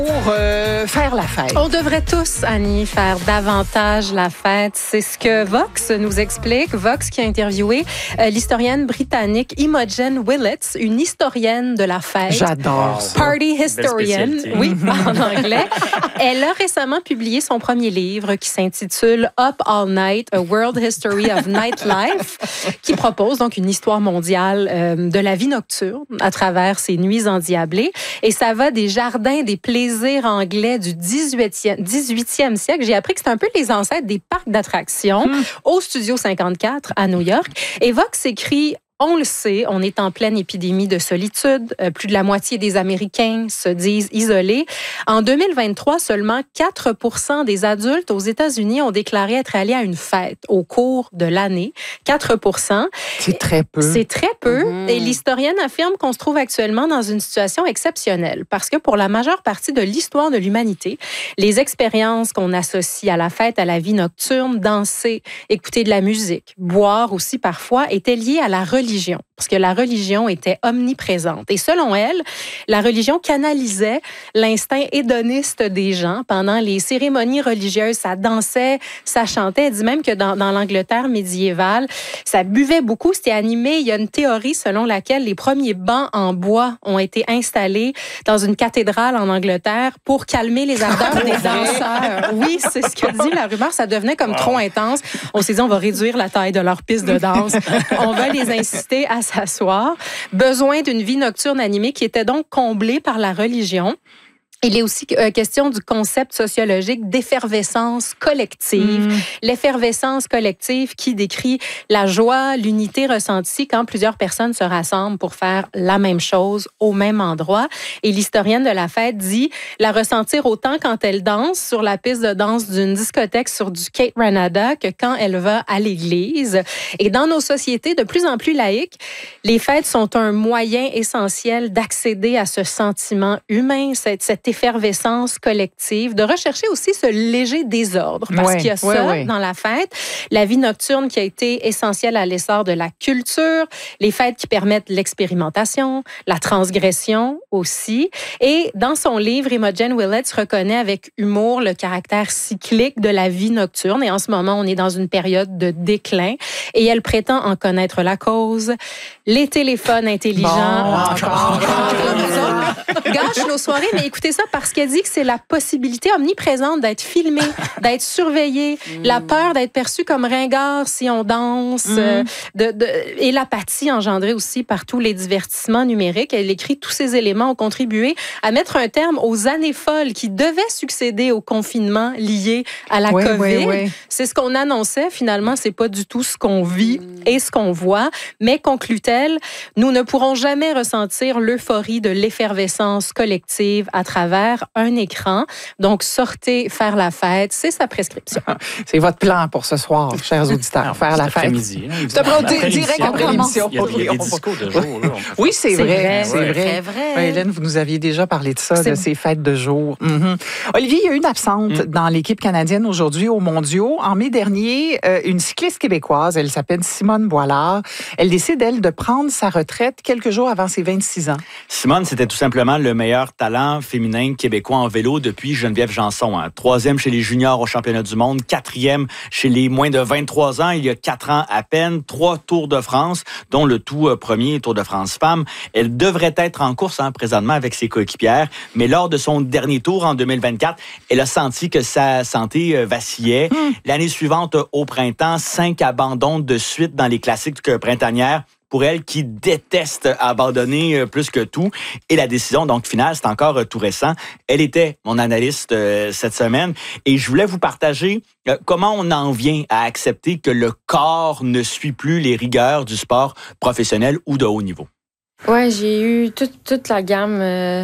Pour faire la fête. On devrait tous, Annie, faire davantage la fête. C'est ce que Vox nous explique. Vox qui a interviewé l'historienne britannique Imogen Willits, une historienne de la fête. J'adore ça. Party historian, oui, en anglais. Elle a récemment publié son premier livre qui s'intitule Up All Night, A World History of Nightlife, qui propose donc une histoire mondiale de la vie nocturne à travers ses nuits endiablées. Et ça va des jardins, des plaisirs anglais du 18e siècle. J'ai appris que c'est un peu les ancêtres des parcs d'attractions au Studio 54 à New York. Et Vox écrit: on le sait, on est en pleine épidémie de solitude. Plus de la moitié des Américains se disent isolés. En 2023, seulement 4% des adultes aux États-Unis ont déclaré être allés à une fête au cours de l'année. 4%. C'est très peu. C'est très peu. Et l'historienne affirme qu'on se trouve actuellement dans une situation exceptionnelle parce que pour la majeure partie de l'histoire de l'humanité, les expériences qu'on associe à la fête, à la vie nocturne, danser, écouter de la musique, boire aussi parfois, étaient liées à la religion. Parce que la religion était omniprésente. Et selon elle, la religion canalisait l'instinct hédoniste des gens pendant les cérémonies religieuses. Ça dansait, ça chantait. Elle dit même que dans l'Angleterre médiévale, ça buvait beaucoup, c'était animé. Il y a une théorie selon laquelle les premiers bancs en bois ont été installés dans une cathédrale en Angleterre pour calmer les ardeurs des danseurs. Oui, c'est ce que dit la rumeur. Ça devenait comme trop intense. On s'est dit, on va réduire la taille de leur piste de danse. On va les inciter à s'asseoir. Besoin d'une vie nocturne animée qui était donc comblée par la religion. Il est aussi question du concept sociologique d'effervescence collective. L'effervescence collective qui décrit la joie, l'unité ressentie quand plusieurs personnes se rassemblent pour faire la même chose au même endroit. Et l'historienne de la fête dit la ressentir autant quand elle danse sur la piste de danse d'une discothèque sur du Cape Ranada que quand elle va à l'église. Et dans nos sociétés de plus en plus laïques, les fêtes sont un moyen essentiel d'accéder à ce sentiment humain, cette effervescence collective, de rechercher aussi ce léger désordre, parce qu'il y a ça dans la fête. La vie nocturne qui a été essentielle à l'essor de la culture, les fêtes qui permettent l'expérimentation, la transgression aussi. Et dans son livre, Imogen Willits reconnaît avec humour le caractère cyclique de la vie nocturne. Et en ce moment, on est dans une période de déclin. Et elle prétend en connaître la cause. Les téléphones intelligents gâchent nos soirées, mais écoutez ça, parce qu'elle dit que c'est la possibilité omniprésente d'être filmé, d'être surveillé, la peur d'être perçu comme ringard si on danse, et l'apathie engendrée aussi par tous les divertissements numériques. Elle écrit tous ces éléments ont contribué à mettre un terme aux années folles qui devaient succéder au confinement lié à la COVID. C'est ce qu'on annonçait. Finalement, c'est pas du tout ce qu'on vit et ce qu'on voit. Mais conclut-elle, nous ne pourrons jamais ressentir l'euphorie de l'effervescence collective à travers un écran. Donc, sortez faire la fête, c'est sa prescription. C'est votre plan pour ce soir, chers auditeurs, faire la fête. C'est après-midi. Direct après l'émission. Il y a des discours de jour. Là, oui, c'est vrai. C'est vrai. Hélène, vous nous aviez déjà parlé de ça, de ces fêtes de jour. Olivier, il y a une absente dans l'équipe canadienne aujourd'hui aux Mondiaux. En mai dernier, une cycliste québécoise, elle s'appelle Simone Boilard. Elle décide, elle, de prendre sa retraite quelques jours avant ses 26 ans. Simone, c'était tout simplement le meilleur talent féminin québécois en vélo depuis Geneviève Janson. 3e chez les juniors au championnat du monde, 4e chez les moins de 23 ans, il y a 4 ans à peine, 3 Tours de France, dont le tout premier Tour de France Femmes. Elle devrait être en course présentement avec ses coéquipières, mais lors de son dernier tour en 2024, elle a senti que sa santé vacillait. L'année suivante, au printemps, 5 abandons de suite dans les classiques printanières. Pour elle qui déteste abandonner plus que tout. Et la décision donc finale, c'est encore tout récent. Elle était mon analyste cette semaine et je voulais vous partager comment on en vient à accepter que le corps ne suit plus les rigueurs du sport professionnel ou de haut niveau. Ouais, j'ai eu toute la gamme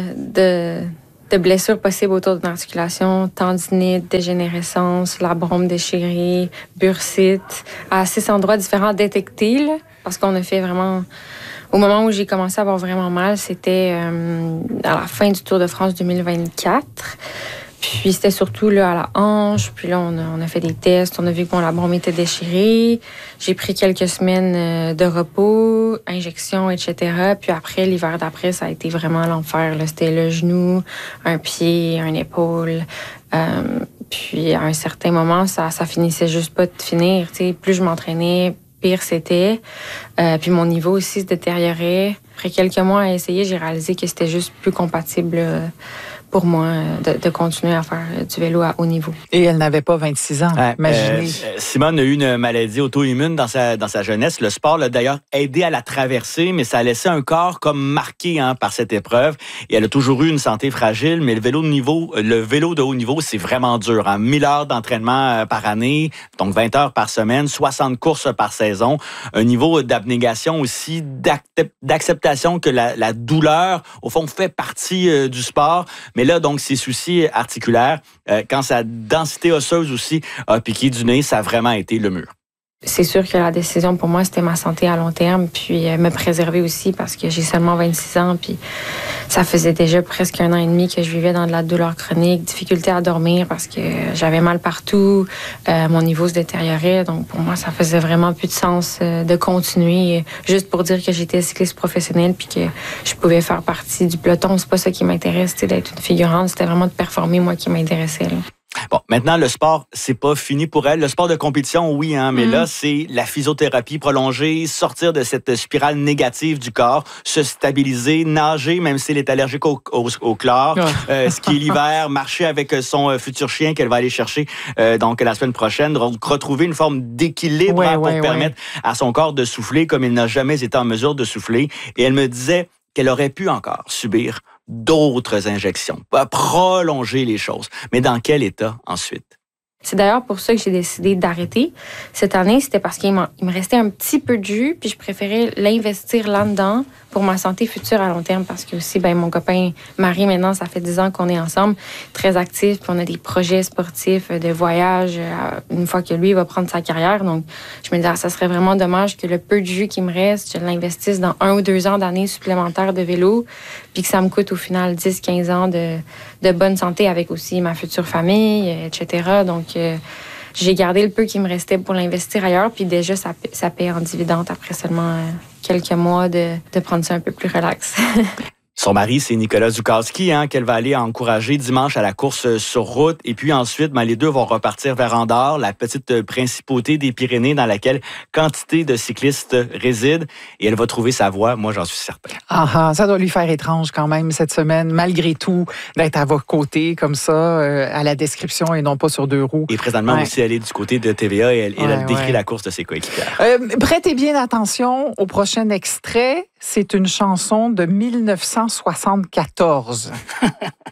de blessures possibles autour de l'articulation, tendinite, dégénérescence, labrum déchiré, bursite, à 6 endroits différents détectés, là, parce qu'on a fait vraiment... Au moment où j'ai commencé à avoir vraiment mal, c'était à la fin du Tour de France 2024. Puis c'était surtout là, à la hanche. Puis là, on a fait des tests. On a vu que mon labrum était déchiré. J'ai pris quelques semaines de repos, injections, etc. Puis après, l'hiver d'après, ça a été vraiment l'enfer. C'était le genou, un pied, une épaule. Puis à un certain moment, ça finissait juste pas de finir. T'sais. Plus je m'entraînais, pire c'était. Puis mon niveau aussi se détériorait. Après quelques mois à essayer, j'ai réalisé que c'était juste plus compatible pour moi de continuer à faire du vélo à haut niveau. Et elle n'avait pas 26 ans, imaginez. Simone a eu une maladie auto-immune dans sa jeunesse. Le sport l'a d'ailleurs aidé à la traverser, mais ça a laissé un corps comme marqué par cette épreuve. Et elle a toujours eu une santé fragile, mais le vélo de haut niveau, c'est vraiment dur. 1000 heures d'entraînement par année, donc 20 heures par semaine, 60 courses par saison. Un niveau d'abnégation aussi, d'acceptation que la douleur, au fond, fait partie du sport. Mais là, donc, ses soucis articulaires, quand sa densité osseuse aussi a piqué du nez, ça a vraiment été le mur. C'est sûr que la décision pour moi, c'était ma santé à long terme, puis me préserver aussi parce que j'ai seulement 26 ans, puis ça faisait déjà presque 1 an et demi que je vivais dans de la douleur chronique, difficulté à dormir parce que j'avais mal partout, mon niveau se détériorait, donc pour moi, ça faisait vraiment plus de sens de continuer juste pour dire que j'étais cycliste professionnelle puis que je pouvais faire partie du peloton. C'est pas ça qui m'intéresse, d'être une figurante, c'était vraiment de performer, moi, qui m'intéressait. Là. Bon, maintenant, le sport, c'est pas fini pour elle. Le sport de compétition, oui, mais là, c'est la physiothérapie prolongée, sortir de cette spirale négative du corps, se stabiliser, nager, même si elle est allergique au chlore, skier l'hiver, marcher avec son futur chien qu'elle va aller chercher donc la semaine prochaine, donc retrouver une forme d'équilibre pour permettre à son corps de souffler comme il n'a jamais été en mesure de souffler. Et elle me disait qu'elle aurait pu encore subir d'autres injections, prolonger les choses. Mais dans quel état ensuite? C'est d'ailleurs pour ça que j'ai décidé d'arrêter. Cette année, c'était parce qu'il me restait un petit peu de jus, puis je préférais l'investir là-dedans pour ma santé future à long terme, parce que aussi, mon copain Marie, maintenant, ça fait 10 ans qu'on est ensemble, très actifs, puis on a des projets sportifs de voyage une fois que lui va prendre sa carrière. Donc, je me disais, ça serait vraiment dommage que le peu de jus qui me reste, je l'investisse dans 1 ou 2 ans d'années supplémentaires de vélo, puis que ça me coûte au final 10-15 ans de bonne santé avec aussi ma future famille, etc. Donc, j'ai gardé le peu qui me restait pour l'investir ailleurs, puis déjà, ça paie en dividende après seulement quelques mois de prendre ça un peu plus relax. Son mari, c'est Nicolas Zukowski, qu'elle va aller encourager dimanche à la course sur route. Et puis ensuite, les deux vont repartir vers Andorre, la petite principauté des Pyrénées dans laquelle quantité de cyclistes résident. Et elle va trouver sa voie, moi j'en suis certain. Ça doit lui faire étrange quand même cette semaine, malgré tout, d'être à vos côtés comme ça, à la description et non pas sur 2 roues. Et présentement aussi, elle est du côté de TVA et elle décrit la course de ses coéquipières. Prêtez bien attention au prochain extrait. C'est une chanson de 1974.